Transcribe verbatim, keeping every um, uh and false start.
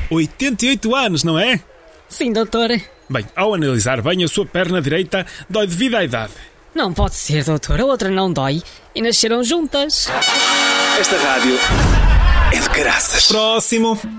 oitenta e oito anos, não é? Sim, doutor. Bem, ao analisar bem, a sua perna direita dói devido à idade. Não pode ser, doutor. A outra não dói. E nasceram juntas. Esta rádio é de caraças. Próximo.